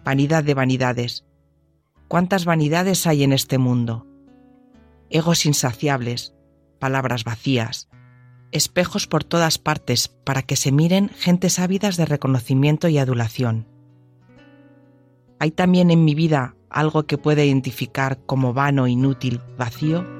vanidad de vanidades. ¿Cuántas vanidades hay en este mundo? Egos insaciables, palabras vacías, espejos por todas partes para que se miren gentes ávidas de reconocimiento y adulación. ¿Hay también en mi vida algo que pueda identificar como vano, inútil, vacío?